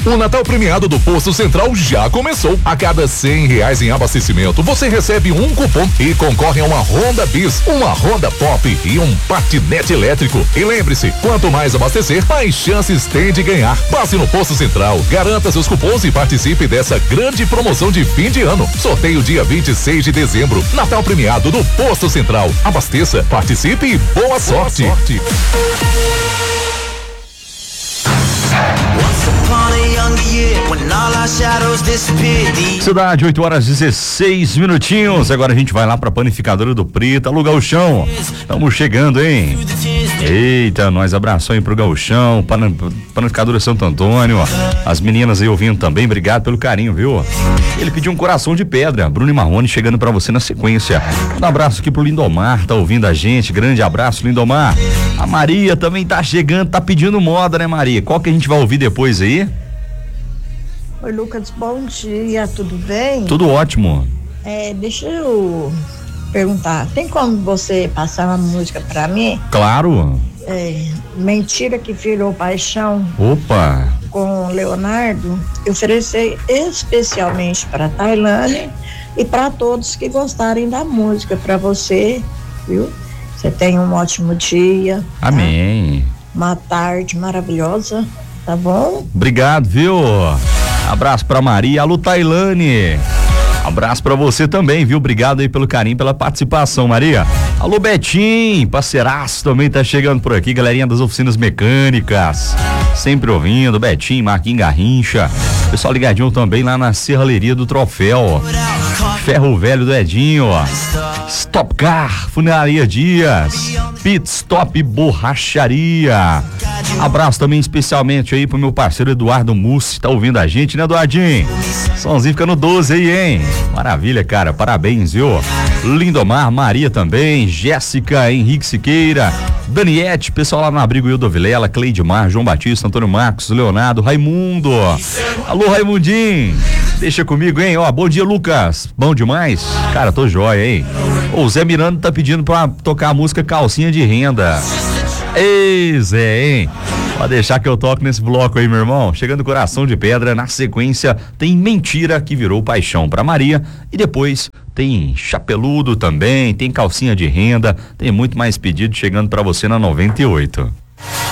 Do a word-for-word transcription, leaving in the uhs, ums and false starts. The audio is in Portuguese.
O Natal premiado do Posto Central já começou. A cada cem reais em abastecimento, você recebe um cupom e concorre a uma Honda Bis, uma Honda Pop e um patinete elétrico. E lembre-se, quanto mais abastecer, mais chances tem de ganhar. Passe no Posto Central, garanta seus cupons e participe dessa grande promoção de fim de ano. Sorteio dia vinte e seis de dezembro. Natal premiado do Posto Central. Abasteça, participe e boa sorte. Boa sorte. Cidade, oito horas e dezesseis minutinhos. Agora a gente vai lá pra Panificadora do Preto, alô Gauchão. Estamos chegando, hein? Eita, nós abraçou aí pro Gauchão, pan, Panificadora Santo Antônio. As meninas aí ouvindo também, obrigado pelo carinho, viu? Ele pediu um coração de pedra. Bruno e Marrone chegando pra você na sequência. Um abraço aqui pro Lindomar, tá ouvindo a gente. Grande abraço, Lindomar. A Maria também tá chegando, tá pedindo moda, né, Maria? Qual que a gente vai ouvir depois aí? Oi, Lucas, bom dia, tudo bem? Tudo ótimo. É, deixa eu perguntar, tem como você passar uma música pra mim? Claro. É, Mentira que Virou Paixão. Opa. Com Leonardo, eu ofereci especialmente pra Tailândia e pra todos que gostarem da música, pra você, viu? Você tenha um ótimo dia. Amém. Tá? Uma tarde maravilhosa, tá bom? Obrigado, viu? Abraço pra Maria, alô Tailane. Abraço pra você também, viu? Obrigado aí pelo carinho, pela participação, Maria. Alô Betim, parceiraço também tá chegando por aqui, galerinha das oficinas mecânicas. Sempre ouvindo, Betim, Marquinhos Garrincha. Pessoal ligadinho também lá na Serralheria do Troféu. Ferro Velho do Edinho, ó. Stop Car, Funeraria Dias. Pit Stop Borracharia. Abraço também especialmente aí pro meu parceiro Eduardo Mussi, tá ouvindo a gente, né, Eduardinho? Somzinho fica no doze aí, hein? Maravilha, cara, parabéns, viu? Lindomar, Maria também, Jéssica, Henrique Siqueira, Daniete, pessoal lá no Abrigo Hildo Vilela, Cleidmar, João Batista, Antônio Marcos, Leonardo, Raimundo. Alô, Raimundinho, deixa comigo, hein? Ó, bom dia, Lucas, bom demais? Cara, tô jóia, hein? O Zé Miranda tá pedindo pra tocar a música Calcinha de Renda. Ei, Zé, hein? Pode deixar que eu toco nesse bloco aí, meu irmão. Chegando Coração de Pedra, na sequência tem Mentira que Virou Paixão pra Maria e depois tem Chapeludo também, tem Calcinha de Renda, tem muito mais pedido chegando pra você na noventa e oito.